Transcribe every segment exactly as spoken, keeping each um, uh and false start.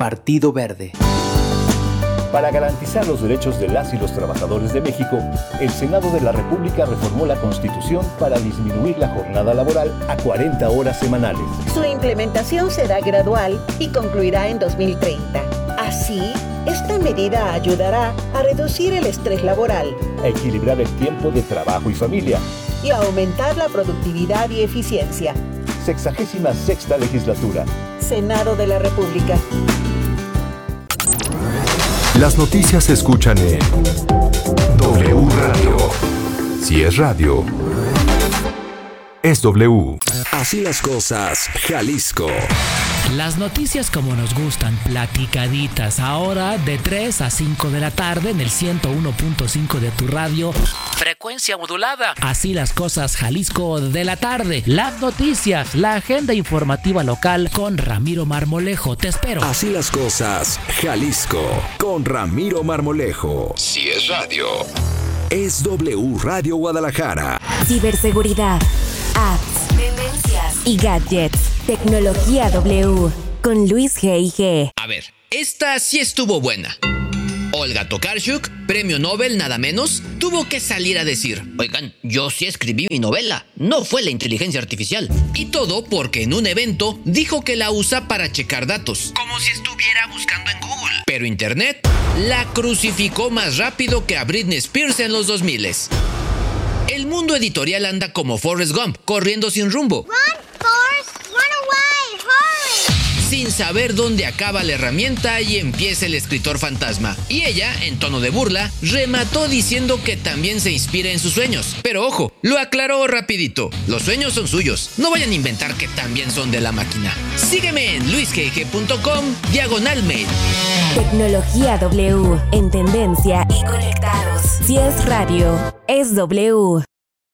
Partido Verde. Para garantizar los derechos de las y los trabajadores de México, el Senado de la República reformó la Constitución para disminuir la jornada laboral a cuarenta horas semanales. Su implementación será gradual y concluirá en dos mil treinta. Así, esta medida ayudará a reducir el estrés laboral, a equilibrar el tiempo de trabajo y familia y a aumentar la productividad y eficiencia. Sexagésima sexta legislatura. Senado de la República. Las noticias se escuchan en W Radio. Si es radio, es W. Así las cosas, Jalisco. Las noticias como nos gustan, platicaditas, ahora de tres a cinco de la tarde en el ciento uno punto cinco de tu radio. Frecuencia modulada. Así las cosas, Jalisco de la tarde. Las noticias, la agenda informativa local con Ramiro Marmolejo. Te espero. Así las cosas, Jalisco, con Ramiro Marmolejo. Si es radio, es W Radio Guadalajara. Ciberseguridad, apps, tendencias y gadgets. Tecnología W con Luis G I G. A ver, esta sí estuvo buena. Olga Tokarczuk, premio Nobel nada menos, tuvo que salir a decir: oigan, yo sí escribí mi novela, no fue la inteligencia artificial. Y todo porque en un evento dijo que la usa para checar datos, como si estuviera buscando en Google. Pero Internet la crucificó más rápido que a Britney Spears en los dos miles. El mundo editorial anda como Forrest Gump, corriendo sin rumbo. Run, Forrest, run away, hurry. Sin saber dónde acaba la herramienta y empieza el escritor fantasma. Y ella, en tono de burla, remató diciendo que también se inspira en sus sueños. Pero ojo, lo aclaró rapidito. Los sueños son suyos. No vayan a inventar que también son de la máquina. Sígueme en luis g g punto com, diagonal mail. Tecnología W, en tendencia y conectados. Si es radio, es W.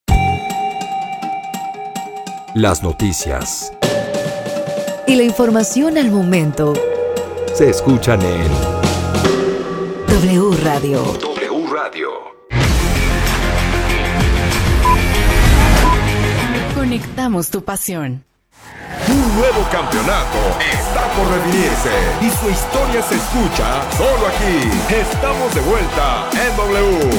las noticias y la información al momento se escuchan en W Radio. W Radio. Conectamos tu pasión. Un nuevo campeonato está por definirse y su historia se escucha solo aquí. Estamos de vuelta en W.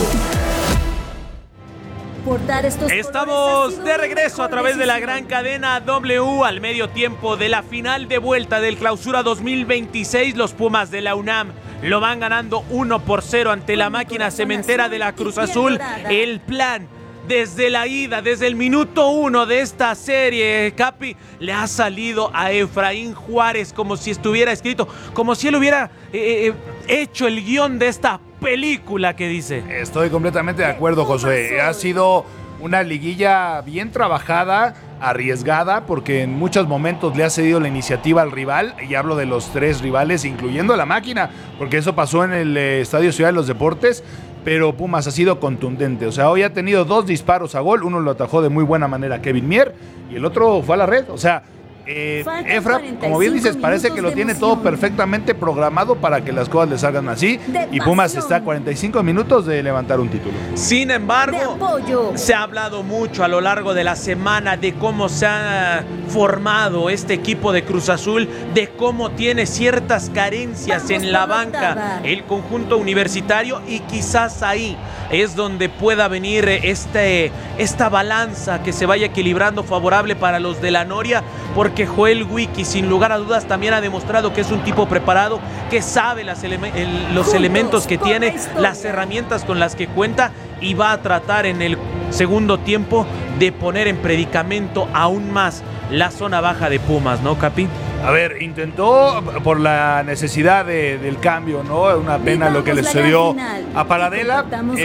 Estamos de regreso a través de la gran cadena W al medio tiempo de la final de vuelta del Clausura dos mil veintiséis. Los Pumas de la UNAM lo van ganando uno por cero ante la máquina cementera de la Cruz Azul. El plan desde la ida, desde el minuto uno de esta serie, Capi, le ha salido a Efraín Juárez como si estuviera escrito, como si él hubiera eh, hecho el guión de esta película que dice. Estoy completamente de acuerdo, Josué. Ha sido una liguilla bien trabajada, arriesgada, porque en muchos momentos le ha cedido la iniciativa al rival, y hablo de los tres rivales, incluyendo a la máquina, porque eso pasó en el eh, Estadio Ciudad de los Deportes. Pero Pumas ha sido contundente. O sea, hoy ha tenido dos disparos a gol. Uno lo atajó de muy buena manera Kevin Mier y el otro fue a la red. O sea, eh, Efra, como bien dices, parece que lo tiene todo perfectamente programado para que las cosas le salgan así. Y Pumas está a cuarenta y cinco minutos de levantar un título. Sin embargo, se ha hablado mucho a lo largo de la semana de cómo se ha formado este equipo de Cruz Azul, de cómo tiene ciertas carencias Vamos en la banca el conjunto universitario, y quizás ahí es donde pueda venir este, esta balanza que se vaya equilibrando favorable para los de la Noria, porque Joel Wiki sin lugar a dudas también ha demostrado que es un tipo preparado, que sabe las ele- el, los elementos que tiene, las herramientas con las que cuenta, y va a tratar en el segundo tiempo de poner en predicamento aún más la zona baja de Pumas, ¿no, Capi? A ver, intentó por la necesidad de, del cambio, ¿no? Una pena lo que le sucedió a Paradela,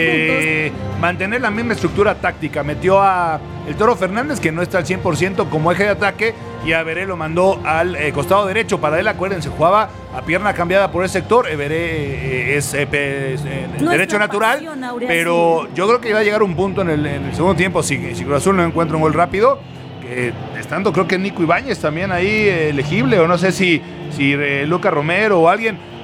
eh, mantener la misma estructura táctica. Metió a el Toro Fernández, que no está al cien por ciento como eje de ataque, y a Everé lo mandó al eh, costado derecho. Paradela, acuérdense, jugaba a pierna cambiada por el sector. Everé eh, es, eh, es eh, derecho natural, pasión, pero yo creo que iba a llegar un punto en el, en el segundo tiempo, si, si Cruz Azul no encuentra un gol rápido, que estando creo que Nico Ibáñez también ahí eh, elegible, o no sé si, si eh, Lucas Romero o alguien,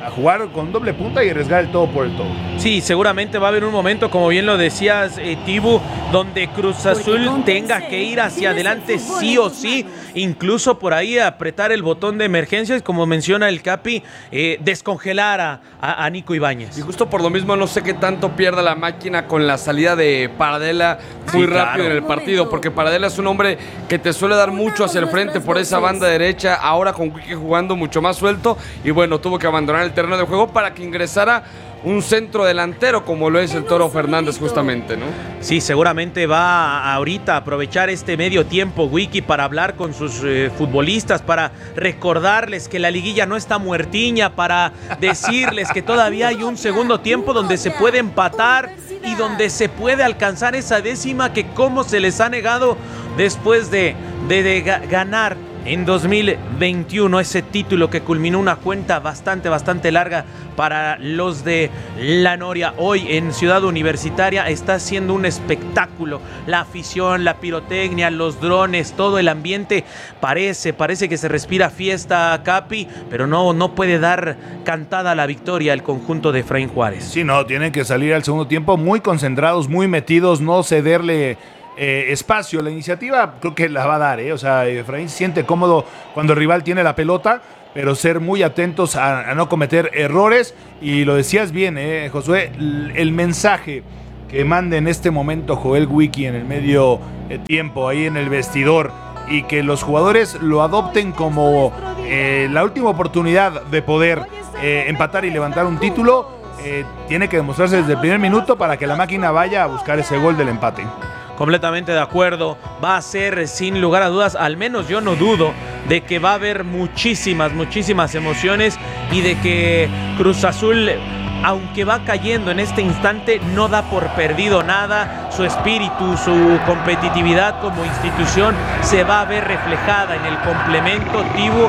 a jugar con doble punta y arriesgar el todo por el todo. Sí, seguramente va a haber un momento, como bien lo decías, eh, Tibu, donde Cruz Azul tenga que ir hacia adelante sí o sí, incluso por ahí apretar el botón de emergencias, como menciona el Capi, eh, descongelar a, a, a Nico Ibáñez. Y justo por lo mismo no sé qué tanto pierda la máquina con la salida de Paradela muy sí, rápido claro. en el partido, porque Paradela es un hombre que te suele dar mucho hacia el frente por esa banda derecha, ahora con Quique jugando mucho más suelto, y bueno, tuvo que abandonar el terreno de juego para que ingresara un centro delantero como lo es el Toro Fernández justamente, ¿no? Sí, seguramente va a ahorita a aprovechar este medio tiempo Wiki para hablar con sus eh, futbolistas, para recordarles que la liguilla no está muertiña, para decirles que todavía hay un segundo tiempo donde se puede empatar y donde se puede alcanzar esa décima que como se les ha negado después de, de, de ganar en dos mil veintiuno ese título que culminó una cuenta bastante, bastante larga para los de la Noria. Hoy en Ciudad Universitaria está siendo un espectáculo. La afición, la pirotecnia, los drones, todo el ambiente. Parece, parece que se respira fiesta, Capi, pero no, no puede dar cantada la victoria el conjunto de Efraín Juárez. Sí, no, tienen que salir al segundo tiempo muy concentrados, muy metidos, no cederle Eh, espacio. La iniciativa creo que la va a dar, ¿eh? O sea, Efraín se siente cómodo cuando el rival tiene la pelota, pero ser muy atentos a, a no cometer errores. Y lo decías bien, ¿eh, Josué? El, el mensaje que manda en este momento Joel Wiki en el medio tiempo, ahí en el vestidor, y que los jugadores lo adopten como eh, la última oportunidad de poder eh, empatar y levantar un título, eh, tiene que demostrarse desde el primer minuto para que la máquina vaya a buscar ese gol del empate. Completamente de acuerdo, va a ser sin lugar a dudas, al menos yo no dudo de que va a haber muchísimas, muchísimas emociones y de que Cruz Azul, aunque va cayendo en este instante, no da por perdido nada. Su espíritu, su competitividad como institución se va a ver reflejada en el complemento, Tibu,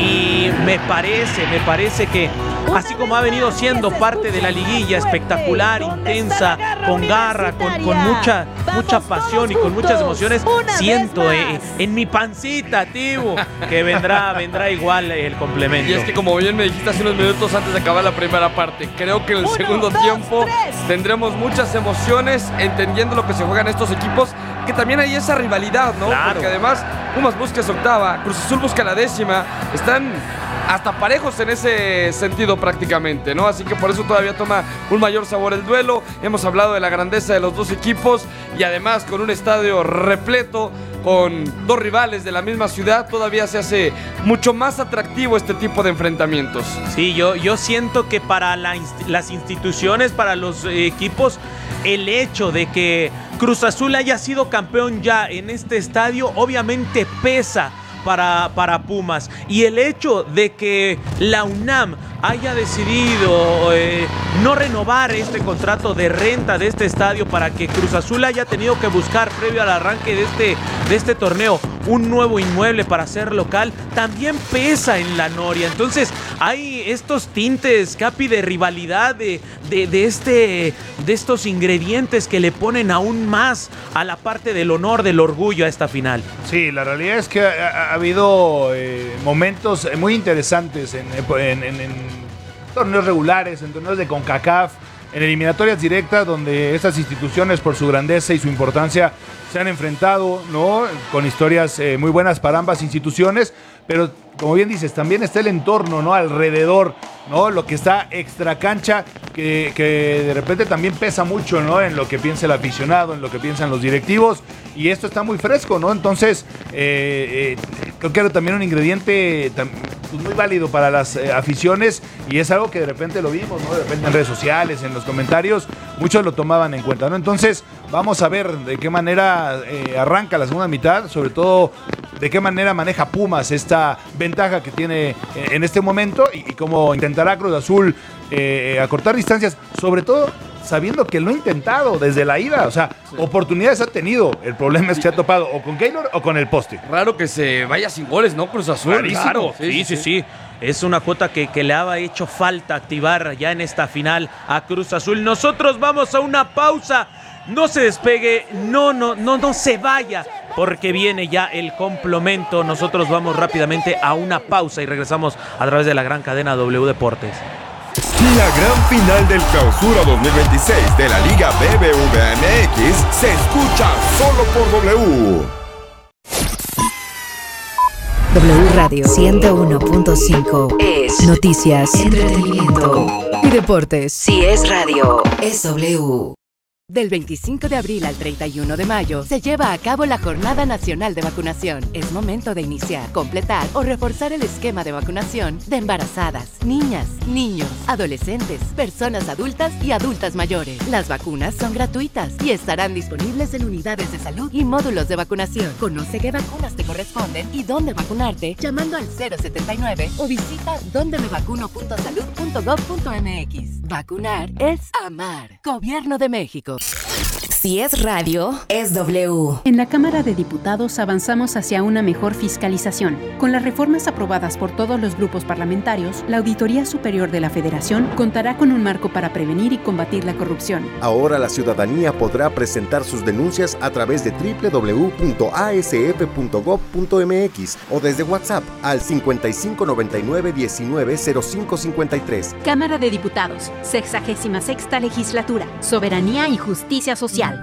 y me parece, me parece que así como ha venido siendo parte de la liguilla, espectacular, intensa, con garra, con, con mucha, mucha pasión y con muchas emociones, siento eh, en mi pancita, Tibu, que vendrá, vendrá igual el complemento. Y es que como bien me dijiste hace unos minutos antes de acabar la primera parte, creo que en el segundo tiempo tendremos muchas emociones, entendiendo lo que se juegan estos equipos, que también hay esa rivalidad, ¿no? Claro. Porque además Pumas busca esa octava, Cruz Azul busca la décima, están hasta parejos en ese sentido prácticamente, ¿no? Así que por eso todavía toma un mayor sabor el duelo. Hemos hablado de la grandeza de los dos equipos y además con un estadio repleto, con dos rivales de la misma ciudad, todavía se hace mucho más atractivo este tipo de enfrentamientos. Sí, yo, yo siento que para la, las instituciones, para los eh, equipos, el hecho de que Cruz Azul haya sido campeón ya en este estadio obviamente pesa para, para Pumas, y el hecho de que la UNAM haya decidido eh, no renovar este contrato de renta de este estadio para que Cruz Azul haya tenido que buscar previo al arranque de este, de este torneo un nuevo inmueble para ser local, también pesa en la Noria. Entonces hay estos tintes, Capi, de rivalidad, de, de, de, este, de estos ingredientes que le ponen aún más a la parte del honor, del orgullo a esta final. Sí, la realidad es que ha, ha habido eh, momentos muy interesantes en, en, en, en torneos regulares, en torneos de CONCACAF, en eliminatorias directas, donde estas instituciones, por su grandeza y su importancia, se han enfrentado, ¿no? Con historias eh, muy buenas para ambas instituciones, pero como bien dices, también está el entorno, ¿no? Alrededor, ¿no? Lo que está extra cancha, que, que de repente también pesa mucho, ¿no? En lo que piensa el aficionado, en lo que piensan los directivos, y esto está muy fresco, ¿no? Entonces, eh, eh, creo que era también un ingrediente pues, muy válido para las eh, aficiones, y es algo que de repente lo vimos, ¿no? De repente en redes sociales, en los comentarios, muchos lo tomaban en cuenta, ¿no? Entonces, vamos a ver de qué manera eh, arranca la segunda mitad, sobre todo de qué manera maneja Pumas esta ventaja que tiene en este momento y, y cómo intentará Cruz Azul eh, acortar distancias, sobre todo sabiendo que lo ha intentado desde la ida, o sea, sí. Oportunidades ha tenido, el problema es que ha topado o con Keylor o con el poste. Raro que se vaya sin goles, ¿no? Cruz Azul. Claro, sí, sí, sí, sí. Es una cuota que, que le ha hecho falta activar ya en esta final a Cruz Azul. Nosotros vamos a una pausa. No se despegue, no, no, no, no se vaya, porque viene ya el complemento. Nosotros vamos rápidamente a una pausa y regresamos a través de la gran cadena W Deportes. La gran final del Clausura dos mil veintiséis de la Liga B B V A M X se escucha solo por W. W Radio ciento uno punto cinco es noticias, entretenimiento y deportes. Si es radio, es W. Del veinticinco de abril al treinta y uno de mayo se lleva a cabo la Jornada Nacional de Vacunación. Es momento de iniciar, completar o reforzar el esquema de vacunación de embarazadas, niñas, niños, adolescentes, personas adultas y adultas mayores. Las vacunas son gratuitas y estarán disponibles en unidades de salud y módulos de vacunación. Conoce qué vacunas te corresponden y dónde vacunarte llamando al cero setenta y nueve o visita donde me vacuno punto salud punto gov punto m x. Vacunar es amar. Gobierno de México. Si es radio, es W. En la Cámara de Diputados avanzamos hacia una mejor fiscalización. Con las reformas aprobadas por todos los grupos parlamentarios, la Auditoría Superior de la Federación contará con un marco para prevenir y combatir la corrupción. Ahora la ciudadanía podrá presentar sus denuncias a través de doble u doble u doble u punto a s f punto gov punto m x o desde WhatsApp al cincuenta y cinco noventa y nueve diecinueve cero cinco cincuenta y tres. Cámara de Diputados, sexagésima sexta Legislatura, Soberanía y Justicia Social.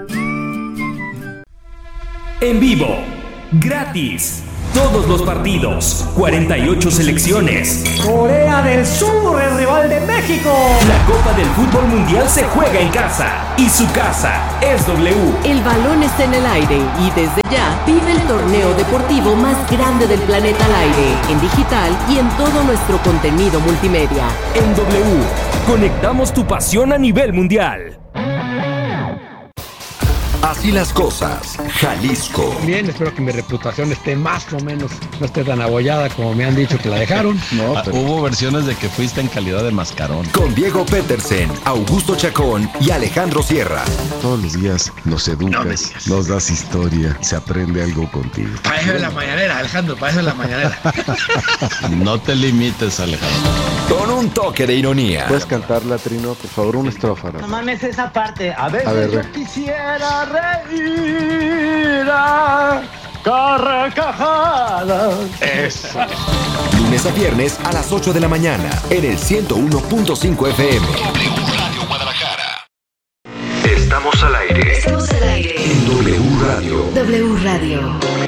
En vivo, gratis, todos los partidos, cuarenta y ocho selecciones. Corea del Sur, el rival de México. La Copa del Fútbol Mundial se juega en casa y su casa es W. El balón está en el aire y desde ya vive el torneo deportivo más grande del planeta al aire, en digital y en todo nuestro contenido multimedia. En W, conectamos tu pasión a nivel mundial. Así las cosas, Jalisco. Bien, espero que mi reputación esté más o menos, no esté tan abollada como me han dicho que la dejaron. No, pero... Hubo versiones de que fuiste en calidad de mascarón. Con Diego Petersen, Augusto Chacón y Alejandro Sierra. Todos los días nos educas, no nos das historia, se aprende algo contigo. Para eso es la mañanera, Alejandro, para eso es la mañanera. No te limites, Alejandro. Con un toque de ironía. ¿Puedes cantarla, Trino? Por favor, una estrofa. No mames esa parte. A veces a ver, yo re. quisiera reír a carcajadas. Eso. Lunes a viernes a las ocho de la mañana en el ciento uno punto cinco F M. W Radio Guadalajara. Estamos al aire. Estamos al aire. En W Radio. W Radio.